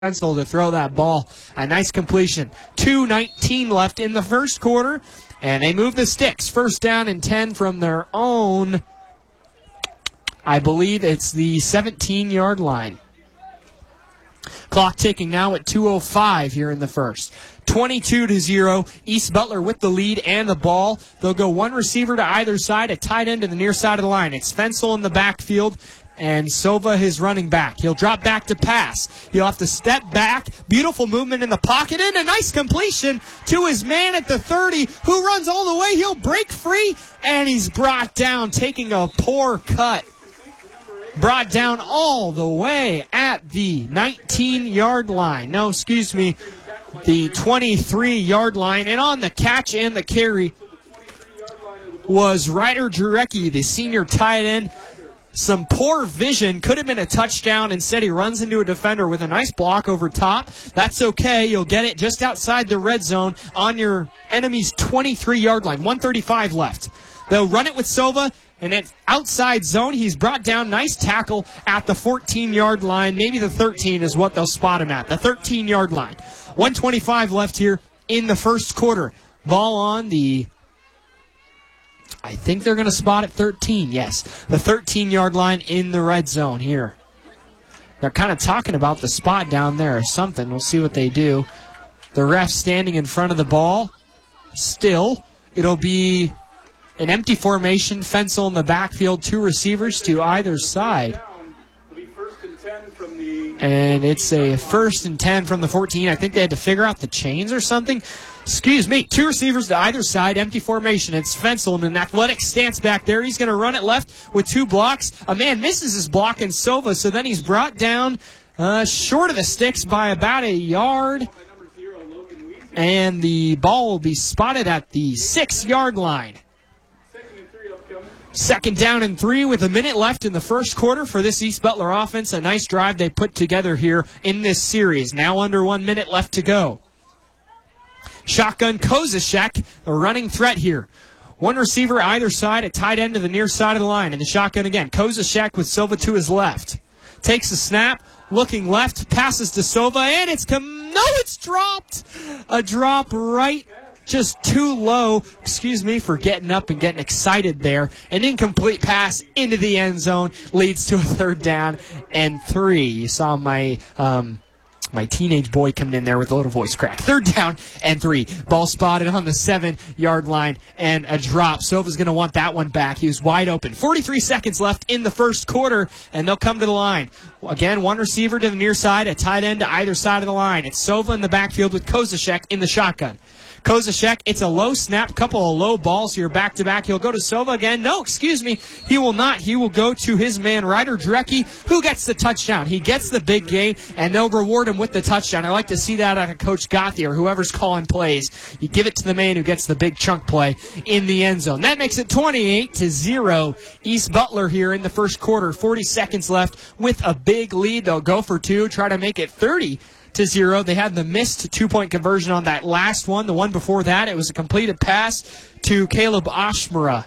Fensel to throw that ball. A nice completion. 2:19 left in the first quarter, and they move the sticks. First down and 10 from their own, I believe it's the 17-yard line. Clock ticking now at 2:05 here in the first. 22-0. East Butler with the lead and the ball. They'll go one receiver to either side, a tight end to the near side of the line. It's Fensel in the backfield, and Sova his running back. He'll drop back to pass. He'll have to step back. Beautiful movement in the pocket, and a nice completion to his man at the 30, who runs all the way. He'll break free, and he's brought down, taking a poor cut. Brought down all the way at the 19-yard line. No, excuse me, the 23-yard line. And on the catch and the carry was Ryder Jarecki, the senior tight end. Some poor vision. Could have been a touchdown. Instead, he runs into a defender with a nice block over top. That's okay. You'll get it just outside the red zone on your enemy's 23-yard line. 1:35 left. They'll run it with Sova. And it's outside zone. He's brought down. Nice tackle at the 14-yard line. Maybe the 13 is what they'll spot him at. The 13-yard line. 1:25 left here in the first quarter. Ball on the, I think they're going to spot at 13. Yes, the 13-yard line in the red zone here. They're kind of talking about the spot down there or something. We'll see what they do. The ref standing in front of the ball. Still, it'll be an empty formation. Fensel in the backfield, two receivers to either side. And it's a 1st and 10 from the 14. I think they had to figure out the chains or something. Excuse me. Two receivers to either side, empty formation. It's Fensel in an athletic stance back there. He's going to run it left with two blocks. A man misses his block in Sova, so then he's brought down short of the sticks by about a yard. And the ball will be spotted at the 6-yard line. 2nd down and 3 with a minute left in the first quarter for this East Butler offense. A nice drive they put together here in this series. Now under 1 minute left to go. Shotgun Kozashek, a running threat here. One receiver either side, a tight end to the near side of the line. And the shotgun again. Kozashek with Sova to his left. Takes a snap, looking left, passes to Sova, and it's dropped. A drop right just too low. Excuse me for getting up and getting excited there. An incomplete pass into the end zone leads to a 3rd down and 3. You saw my teenage boy coming in there with a little voice crack. 3rd down and 3. Ball spotted on the 7-yard line and a drop. Sova's going to want that one back. He was wide open. 43 seconds left in the first quarter, and they'll come to the line. Again, one receiver to the near side, a tight end to either side of the line. It's Sova in the backfield with Kozashek in the shotgun. Kozashek, it's a low snap, couple of low balls here back-to-back. He'll go to Sova again. No, excuse me, he will not. He will go to his man, Ryder Jarecki, who gets the touchdown. He gets the big gain, and they'll reward him with the touchdown. I like to see that out of Coach Gothi or whoever's calling plays. You give it to the man who gets the big chunk play in the end zone. That makes it 28-0. East Butler here in the first quarter. 40 seconds left with a big lead. They'll go for 2, try to make it 30-0. They had the missed 2-point conversion on that last one. The one before that, it was a completed pass to Caleb Ashmara.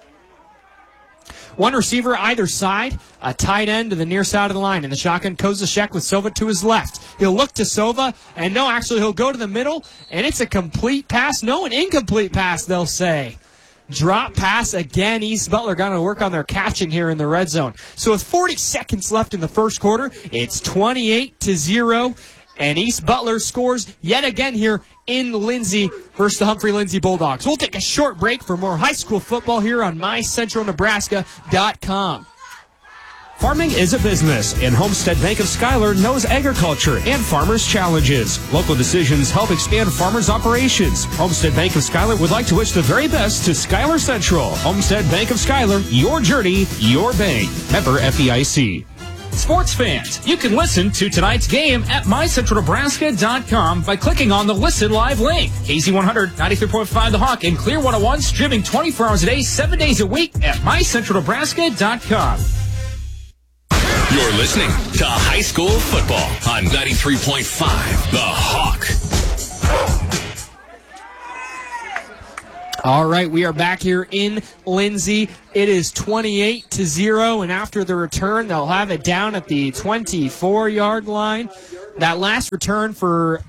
One receiver either side, a tight end to the near side of the line. And the shotgun, Kozashek with Sova to his left. He'll look to Sova, and no, actually he'll go to the middle, and it's a complete pass. No, an incomplete pass, they'll say. Drop pass again. East Butler got to work on their catching here in the red zone. So with 40 seconds left in the first quarter, it's 28-0. And East Butler scores yet again here in Lindsay versus the Humphrey Lindsay Bulldogs. We'll take a short break for more high school football here on MyCentralNebraska.com. Farming is a business, and Homestead Bank of Schuyler knows agriculture and farmers' challenges. Local decisions help expand farmers' operations. Homestead Bank of Schuyler would like to wish the very best to Schuyler Central. Homestead Bank of Schuyler, your journey, your bank. Member FDIC. Sports fans, you can listen to tonight's game at MyCentralNebraska.com by clicking on the Listen Live link. KZ100, 93.5 The Hawk, and Clear 101 streaming 24 hours a day, 7 days a week at MyCentralNebraska.com. You're listening to high school football on 93.5 The Hawk. All right, we are back here in Lindsay. It is 28-0, and after the return, they'll have it down at the 24-yard line. That last return for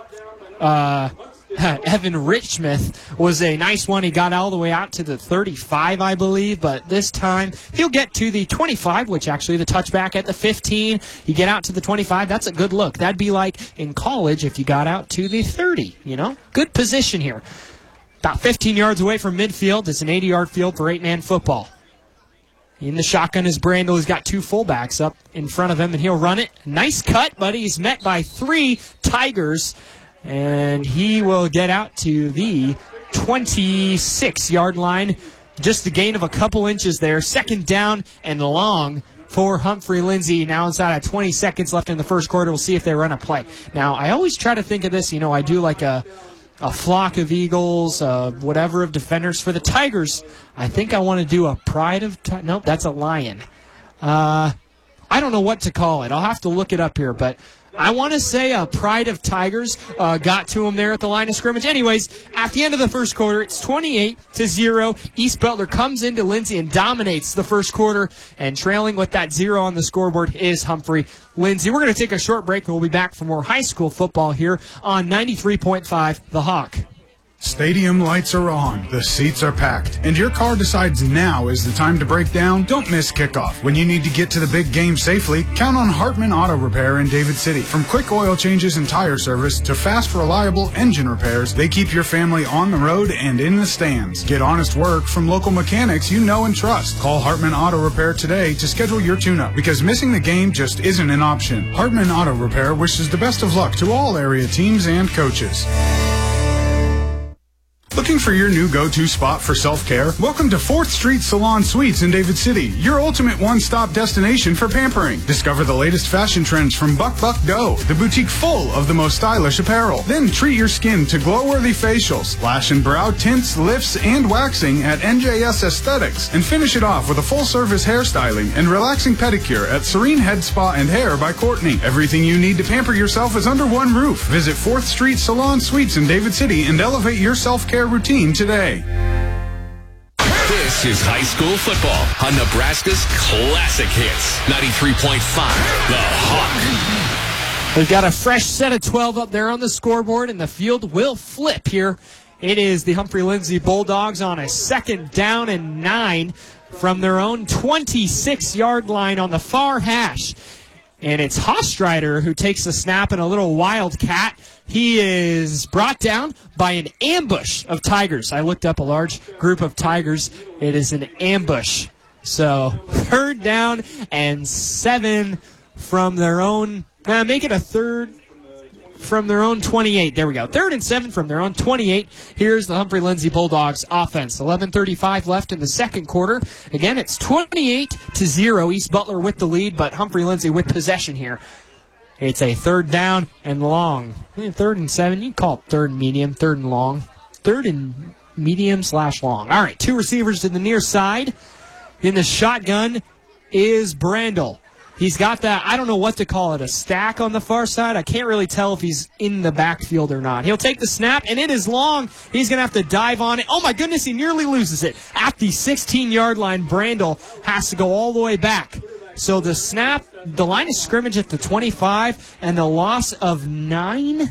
Evan Richmith was a nice one. He got all the way out to the 35, I believe, but this time he'll get to the 25, which actually the touchback at the 15. You get out to the 25, that's a good look. That'd be like in college if you got out to the 30, Good position here. About 15 yards away from midfield. It's an 80-yard field for 8-man football. In the shotgun is Brandel. He's got two fullbacks up in front of him, and he'll run it. Nice cut, but he's met by 3 Tigers. And he will get out to the 26-yard line. Just a gain of a couple inches there. Second down and long for Humphrey Lindsay. Now inside of 20 seconds left in the first quarter. We'll see if they run a play. Now, I always try to think of this. I do like a flock of eagles, whatever of defenders. For the Tigers, I think I want to do a pride of... Nope, that's a lion. I don't know what to call it. I'll have to look it up here, but... I want to say a pride of Tigers got to him there at the line of scrimmage. Anyways, at the end of the first quarter, it's 28-0. East Butler comes into Lindsay and dominates the first quarter. And trailing with that 0 on the scoreboard is Humphrey Lindsay. We're going to take a short break, and we'll be back for more high school football here on 93.5 The Hawk. Stadium lights are on, the seats are packed, and your car decides now is the time to break down. Don't miss kickoff. When you need to get to the big game safely, count on Hartman Auto Repair in David City. From quick oil changes and tire service to fast, reliable engine repairs, they keep your family on the road and in the stands. Get honest work from local mechanics you know and trust. Call Hartman Auto Repair today to schedule your tune-up, because missing the game just isn't an option. Hartman Auto Repair wishes the best of luck to all area teams and coaches. Looking for your new go-to spot for self-care? Welcome to 4th Street Salon Suites in David City, your ultimate one-stop destination for pampering. Discover the latest fashion trends from Buck Buck Doe, the boutique full of the most stylish apparel. Then treat your skin to glow-worthy facials, lash and brow tints, lifts, and waxing at NJS Aesthetics. And finish it off with a full-service hairstyling and relaxing pedicure at Serene Head Spa and Hair by Courtney. Everything you need to pamper yourself is under one roof. Visit 4th Street Salon Suites in David City and elevate your self-care routine today. This is high school football on Nebraska's classic hits. 93.5, The Hawk. We've got a fresh set of 12 up there on the scoreboard, and the field will flip here. It is the Humphrey Lindsay Bulldogs on a 2nd down and 9 from their own 26-yard line on the far hash. And it's Hostreiter who takes the snap in a little wildcat. He is brought down by an ambush of Tigers. I looked up a large group of Tigers. It is an ambush. So 3rd down and 7 from their own. Make it a 3rd from their own 28. There we go. 3rd and 7 from their own 28. Here's the Humphrey Lindsay Bulldogs offense. 11:35 left in the second quarter. Again, it's 28-0. East Butler with the lead, but Humphrey Lindsay with possession here. It's a 3rd down and long. 3rd and 7. You can call it 3rd and medium, 3rd and long. 3rd and medium/long. All right, 2 receivers to the near side. In the shotgun is Brandel. He's got that, I don't know what to call it, a stack on the far side. I can't really tell if he's in the backfield or not. He'll take the snap, and it is long. He's going to have to dive on it. Oh, my goodness, he nearly loses it. At the 16-yard line, Brandel has to go all the way back. So the snap, the line of scrimmage at the 25, and the loss of 9.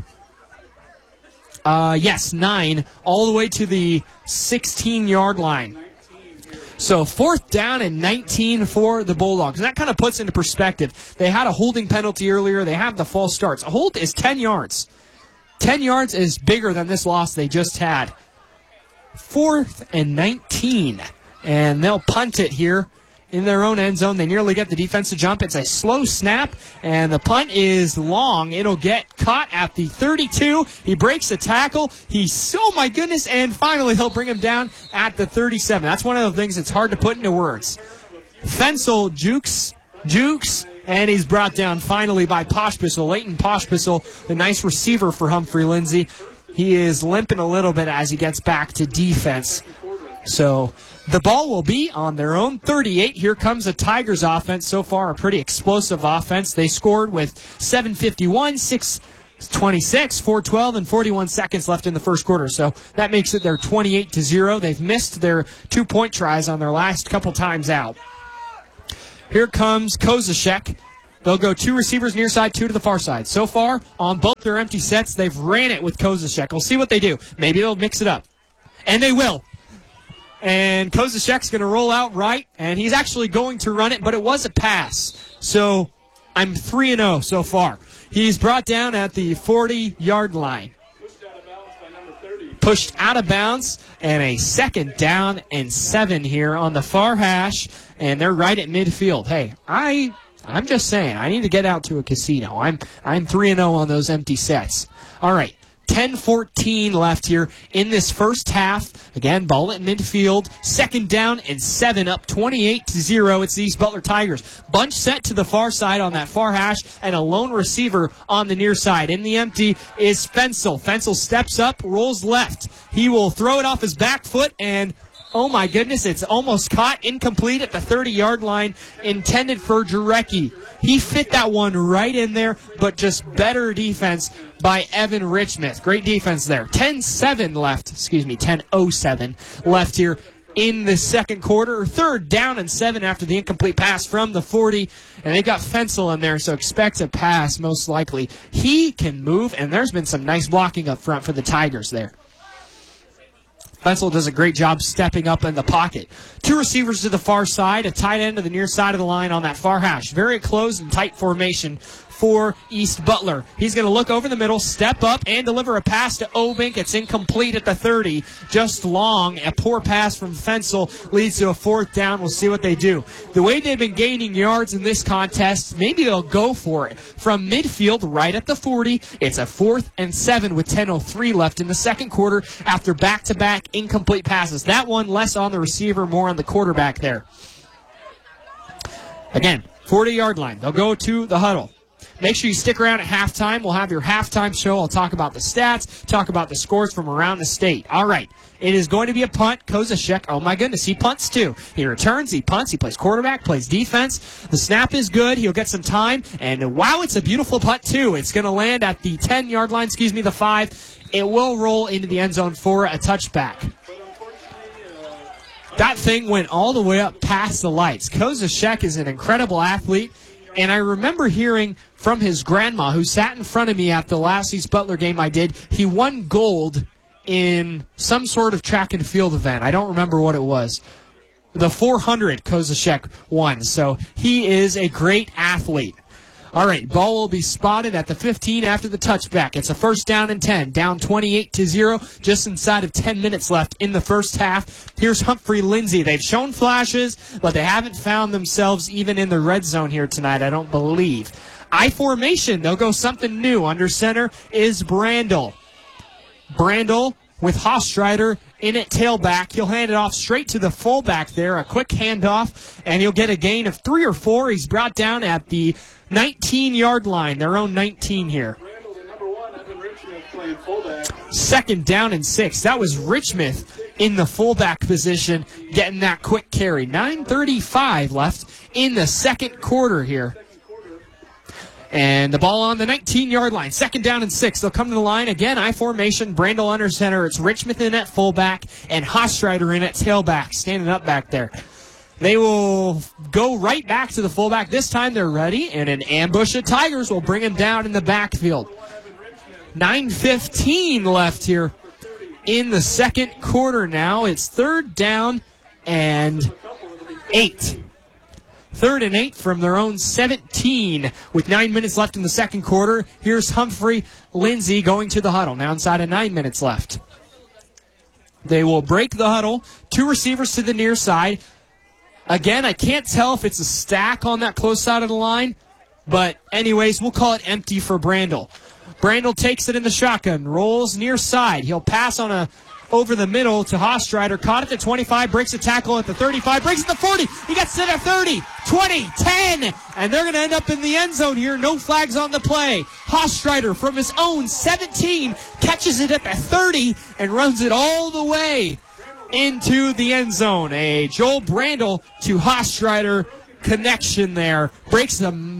9, all the way to the 16-yard line. So 4th down and 19 for the Bulldogs. And that kind of puts into perspective. They had a holding penalty earlier. They have the false starts. A hold is 10 yards. 10 yards is bigger than this loss they just had. 4th and 19. And they'll punt it here in their own end zone. They nearly get the defensive jump. It's a slow snap, and the punt is long. It'll get caught at the 32. He breaks the tackle. Oh my goodness, and finally he'll bring him down at the 37. That's one of the things that's hard to put into words. Fensel jukes, and he's brought down finally by Poshpissel. Leighton Poshpissel, the nice receiver for Humphrey Lindsay. He is limping a little bit as he gets back to defense. So the ball will be on their own 38. Here comes the Tigers offense. So far, a pretty explosive offense. They scored with 7:51, 6:26, 4:12, and 41 seconds left in the first quarter. So that makes it their 28-0. They've missed their 2-point tries on their last couple times out. Here comes Kozashek. They'll go 2 receivers near side, 2 to the far side. So far, on both their empty sets, they've ran it with Kozachek. We'll see what they do. Maybe they'll mix it up. And they will. And Kozachek's going to roll out right, and he's actually going to run it, but it was a pass. So I'm 3-0 so far. He's brought down at the 40-yard line. Pushed out of bounds, and a 2nd down and 7 here on the far hash, and they're right at midfield. Hey, I'm just saying, I need to get out to a casino. I'm 3-0 on those empty sets. All right, 10-14 left here in this first half. Again, ball at midfield. 2nd down and 7, up 28-0. It's the East Butler Tigers. Bunch set to the far side on that far hash, and a lone receiver on the near side. In the empty is Fensel. Fensel steps up, rolls left. He will throw it off his back foot, and oh my goodness, it's almost caught, incomplete at the 30-yard line, intended for Jarecki. He fit that one right in there, but just better defense by Evan Richmith. Great defense there. 10-07 left here in the second quarter. 3rd down and 7 after the incomplete pass from the 40. And they've got Fensel in there, so expect a pass most likely. He can move, and there's been some nice blocking up front for the Tigers there. Fensel does a great job stepping up in the pocket. 2 receivers to the far side, a tight end to the near side of the line on that far hash. Very close and tight formation for East Butler. He's going to look over the middle, step up, and deliver a pass to Obink. It's incomplete at the 30. Just long. A poor pass from Fensel leads to a 4th down. We'll see what they do. The way they've been gaining yards in this contest, maybe they'll go for it. From midfield, right at the 40, it's a 4th and 7 with 10:03 left in the second quarter after back-to-back incomplete passes. That one less on the receiver, more on the quarterback there. Again, 40-yard line. They'll go to the huddle. Make sure you stick around at halftime. We'll have your halftime show. I'll talk about the stats, talk about the scores from around the state. All right. It is going to be a punt. Kozachek, oh my goodness, he punts too. He returns, he punts, he plays quarterback, plays defense. The snap is good. He'll get some time. And wow, it's a beautiful punt too. It's going to land at the 10-yard line, the 5. It will roll into the end zone for a touchback. That thing went all the way up past the lights. Kozachek is an incredible athlete. And I remember hearing from his grandma, who sat in front of me at the last East Butler game I did, he won gold in some sort of track and field event. I don't remember what it was. The 400 Kozachek won. So he is a great athlete. All right, ball will be spotted at the 15 after the touchback. It's a 1st down and 10, down 28-0, just inside of 10 minutes left in the first half. Here's Humphrey Lindsay. They've shown flashes, but they haven't found themselves even in the red zone here tonight, I don't believe. I formation, they'll go something new. Under center is Brandel. Brandel with Hostreiter in at tailback. He'll hand it off straight to the fullback there, a quick handoff, and he'll get a gain of 3 or 4. He's brought down at the 19-yard line, their own 19 here. 2nd down and 6. That was Richmith in the fullback position getting that quick carry. 9:35 left in the second quarter here. And the ball on the 19-yard line. 2nd down and 6. They'll come to the line again. I formation. Brandel under center. It's Richmith in at fullback and Hostreiter in at tailback, standing up back there. They will go right back to the fullback. This time they're ready, and an ambush of Tigers will bring him down in the backfield. 9:15 left here in the second quarter now. It's 3rd down and 8. 3rd and 8 from their own 17 with 9 minutes left in the second quarter. Here's Humphrey Lindsay going to the huddle. Now inside of 9 minutes left. They will break the huddle. 2 receivers to the near side. Again, I can't tell if it's a stack on that close side of the line, but anyways, we'll call it empty for Brandel. Brandel takes it in the shotgun, rolls near side. He'll pass on a over the middle to Hostreiter. Caught at the 25, breaks a tackle at the 35, breaks at the 40. He gets it at 30, 20, 10, and they're going to end up in the end zone here. No flags on the play. Hostreiter from his own 17 catches it at the 30 and runs it all the way into the end zone. A Joel Brandel to Hostreiter connection there. Breaks the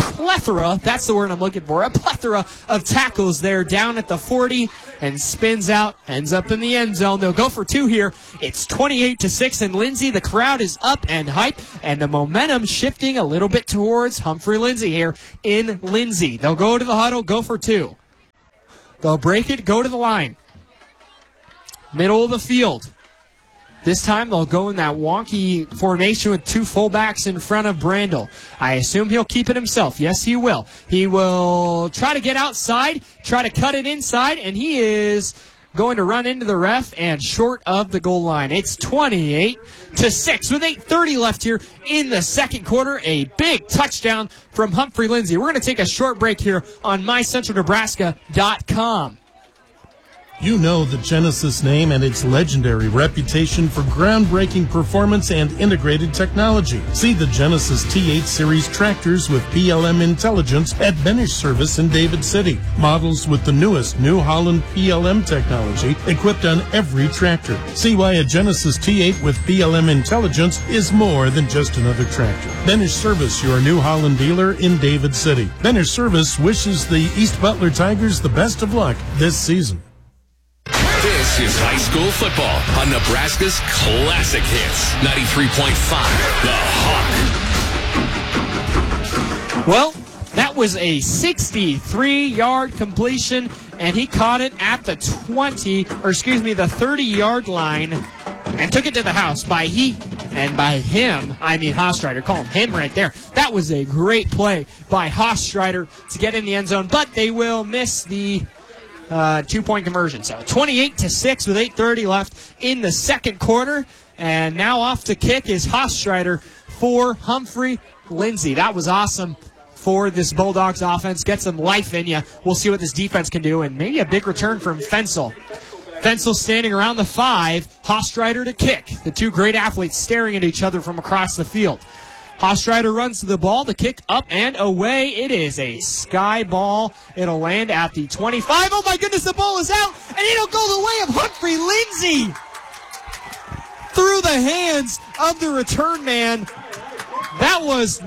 plethora, that's the word I'm looking for, a plethora of tackles there down at the 40 and spins out, ends up in the end zone. They'll go for 2 here. It's 28-6 in Lindsay. The crowd is up and hype, and the momentum shifting a little bit towards Humphrey Lindsay here in Lindsay. They'll go to the huddle, go for 2. They'll break it, go to the line. Middle of the field. This time they'll go in that wonky formation with 2 fullbacks in front of Brandel. I assume he'll keep it himself. Yes, he will. He will try to get outside, try to cut it inside, and he is going to run into the ref and short of the goal line. It's 28-6 with 8:30 left here in the second quarter. A big touchdown from Humphrey Lindsay. We're going to take a short break here on mycentralnebraska.com. You know the Genesis name and its legendary reputation for groundbreaking performance and integrated technology. See the Genesis T8 Series tractors with PLM intelligence at Benish Service in David City. Models with the newest New Holland PLM technology equipped on every tractor. See why a Genesis T8 with PLM intelligence is more than just another tractor. Benish Service, your New Holland dealer in David City. Benish Service wishes the East Butler Tigers the best of luck this season. This is high school football on Nebraska's classic hits. 93.5, The Hawk. Well, that was a 63-yard completion, and he caught it at the 30-yard line and took it to the house by he. And by him, I mean Hastreiter. Call him right there. That was a great play by Hastreiter to get in the end zone, but they will miss the 2-point conversion. So 28-6 with 8:30 left in the second quarter. And now off to kick is Hastreiter for Humphrey Lindsay. That was awesome for this Bulldogs offense. Get some life in you. We'll see what this defense can do. And maybe a big return from Fensel. Fensel standing around the 5. Hastreiter to kick. The 2 great athletes staring at each other from across the field. Hastreiter runs to the ball, the kick up and away. It is a sky ball. It'll land at the 25. Oh my goodness, the ball is out, and it'll go the way of Humphrey Lindsay. Through the hands of the return man. That was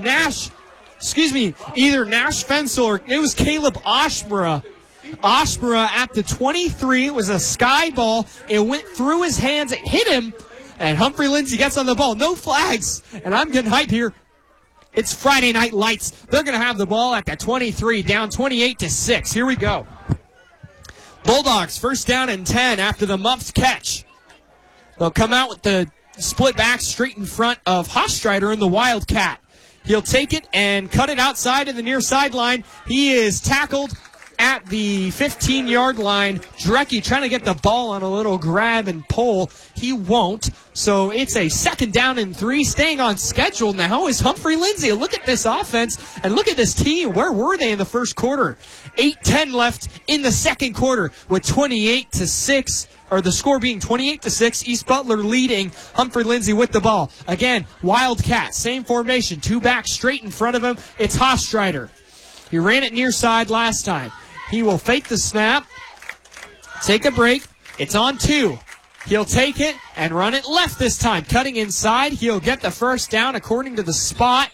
either Nash Fensel or it was Caleb Oshmura. Oshmura at the 23. It was a sky ball. It went through his hands. It hit him, and Humphrey Lindsay gets on the ball. No flags, and I'm getting hyped here. It's Friday Night Lights. They're going to have the ball at the 23, down 28-6. Here we go. Bulldogs, first down and 10 after the muffed catch. They'll come out with the split back straight in front of Hastreiter in the Wildcat. He'll take it and cut it outside of the near sideline. He is tackled at the 15-yard line. Drecke trying to get the ball on a little grab and pull. He won't. So it's a second down and 3. Staying on schedule now is Humphrey Lindsay. Look at this offense and look at this team. Where were they in the first quarter? 8:10 left in the second quarter with 28-6. Or the score being 28-6, East Butler leading, Humphrey Lindsay with the ball. Again, Wildcat, same formation, 2 back straight in front of him. It's Hastreiter. He ran it near side last time. He will fake the snap, take a break. It's on 2. He'll take it and run it left this time. Cutting inside, he'll get the first down according to the spot.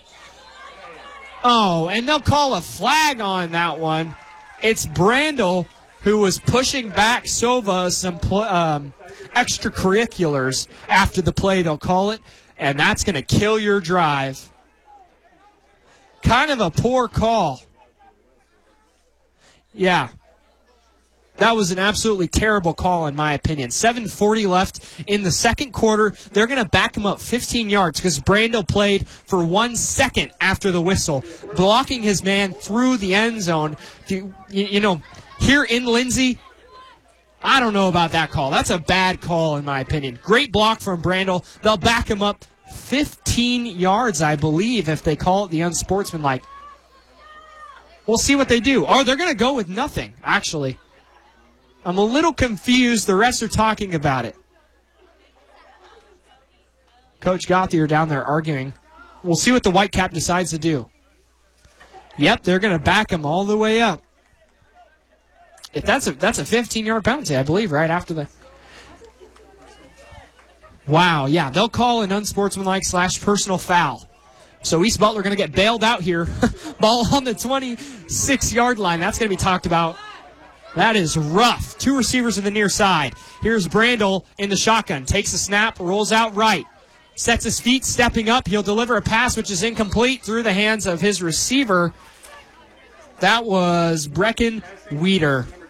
Oh, and they'll call a flag on that one. It's Brandel who was pushing back Sova some extracurriculars after the play, they'll call it, and that's going to kill your drive. Kind of a poor call. Yeah. That was an absolutely terrible call, in my opinion. 7:40 left in the second quarter. They're going to back him up 15 yards because Brandel played for 1 second after the whistle, blocking his man through the end zone. You know, here in Lindsay, I don't know about that call. That's a bad call, in my opinion. Great block from Brandel. They'll back him up 15 yards, I believe, if they call it the unsportsmanlike. We'll see what they do. Oh, they're going to go with nothing, actually. I'm a little confused. The rest are talking about it. Coach Gauthier down there arguing. We'll see what the Whitecap decides to do. Yep, they're going to back him all the way up. If that's a 15-yard penalty, I believe, right after the... Wow, yeah, they'll call an unsportsmanlike / personal foul. So East Butler going to get bailed out here. Ball on the 26-yard line. That's going to be talked about. That is rough. 2 receivers in the near side. Here's Brandel in the shotgun. Takes a snap, rolls out right. Sets his feet, stepping up. He'll deliver a pass, which is incomplete, through the hands of his receiver. That was Brecken Weeder.